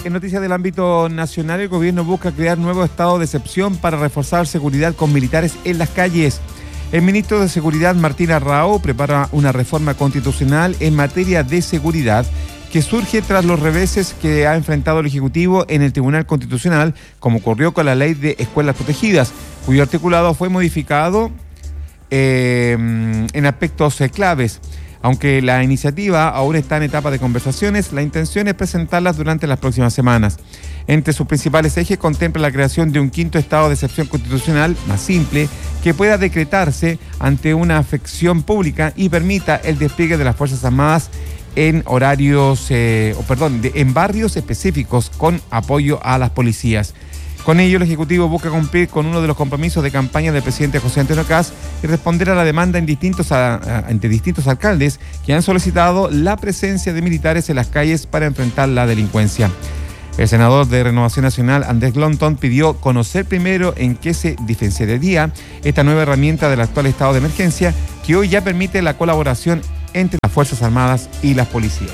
En noticias del ámbito nacional, el gobierno busca crear nuevo estado de excepción para reforzar seguridad con militares en las calles. El ministro de Seguridad, Martín Arrao, prepara una reforma constitucional en materia de seguridad que surge tras los reveses que ha enfrentado el Ejecutivo en el Tribunal Constitucional, como ocurrió con la Ley de Escuelas Protegidas, cuyo articulado fue modificado en aspectos claves. Aunque la iniciativa aún está en etapa de conversaciones, la intención es presentarlas durante las próximas semanas. Entre sus principales ejes contempla la creación de un quinto estado de excepción constitucional más simple que pueda decretarse ante una afección pública y permita el despliegue de las Fuerzas Armadas en en barrios específicos con apoyo a las policías. Con ello, el Ejecutivo busca cumplir con uno de los compromisos de campaña del presidente José Antonio Kast y responder a la demanda entre distintos alcaldes que han solicitado la presencia de militares en las calles para enfrentar la delincuencia. El senador de Renovación Nacional, Andrés Glonton, pidió conocer primero en qué se diferenciaría esta nueva herramienta del actual estado de emergencia que hoy ya permite la colaboración entre las Fuerzas Armadas y las policías.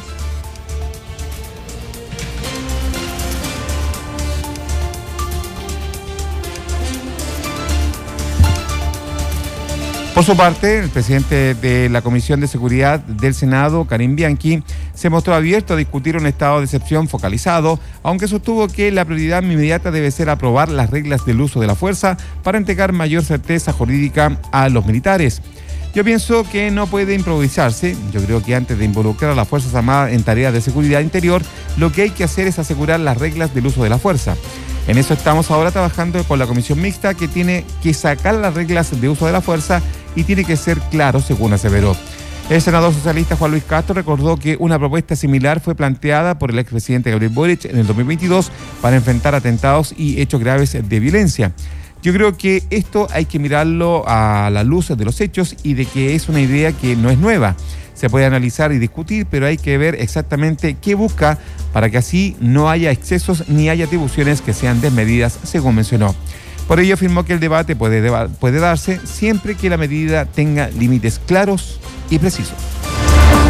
Por su parte, el presidente de la Comisión de Seguridad del Senado, Karim Bianchi, se mostró abierto a discutir un estado de excepción focalizado, aunque sostuvo que la prioridad inmediata debe ser aprobar las reglas del uso de la fuerza para entregar mayor certeza jurídica a los militares. Yo pienso que no puede improvisarse. Yo creo que antes de involucrar a las Fuerzas Armadas en tareas de seguridad interior, lo que hay que hacer es asegurar las reglas del uso de la fuerza. En eso estamos ahora trabajando con la comisión mixta que tiene que sacar las reglas de uso de la fuerza y tiene que ser claro, según aseveró. El senador socialista Juan Luis Castro recordó que una propuesta similar fue planteada por el expresidente Gabriel Boric en el 2022 para enfrentar atentados y hechos graves de violencia. Yo creo que esto hay que mirarlo a la luz de los hechos y de que es una idea que no es nueva. Se puede analizar y discutir, pero hay que ver exactamente qué busca para que así no haya excesos ni haya atribuciones que sean desmedidas, según mencionó. Por ello afirmó que el debate puede darse siempre que la medida tenga límites claros y precisos.